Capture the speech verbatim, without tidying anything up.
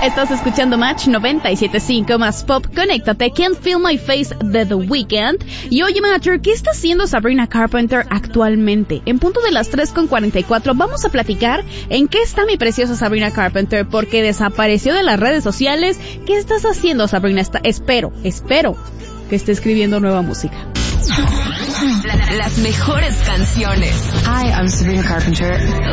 Estás escuchando Match noventa y siete punto cinco más Pop. Conéctate. Can't Feel My Face de The Weeknd. Y oye, Matcher, ¿qué está haciendo Sabrina Carpenter actualmente? En punto de las tres con cuarenta y cuatro vamos a platicar en qué está mi preciosa Sabrina Carpenter, porque desapareció de las redes sociales. ¿Qué estás haciendo, Sabrina? Está, espero, espero que esté escribiendo nueva música. La, las mejores canciones. Hi, I'm Sabrina Carpenter.